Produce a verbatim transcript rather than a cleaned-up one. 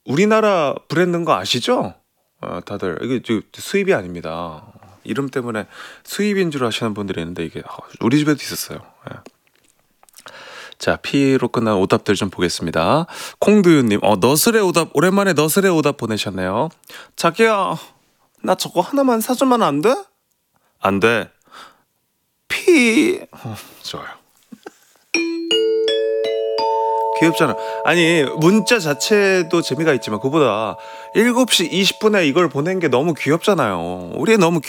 우리나라 브랜드인 거 아시죠? 어, 다들 이게 저 수입이 아닙니다. 이름 때문에 수입인 줄 아시는 분들이 있는데 이게 어, 우리 집에도 있었어요. 예. 자, P로 끝난 오답들 좀 보겠습니다. 콩두유님, 어, 너스레 오답, 오랜만에 너스레 오답 보내셨네요. 자기야, 나 저거 하나만 사주면 안 돼? 안 돼. P. 어, 좋아요. 귀엽잖아. 아니, 문자 자체도 재미가 있지만 그보다 일곱 시 이십 분에 이걸 보낸 게 너무 귀엽잖아요. 우리 너무